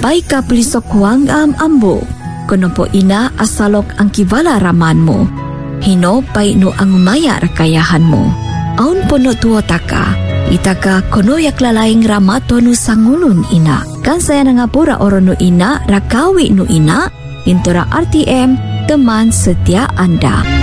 bai ka pelisok huang ambo. Kono po ina asalok ang kiwala raman mo. Hino pai no ang maya rakayahan mo. Aun po no tuwa taka. Itaka kono yak lalaing ramato no sangulun ina. Kan saya nangapura oro no ina, rakawi no ina. Intora RTM, teman setia Anda.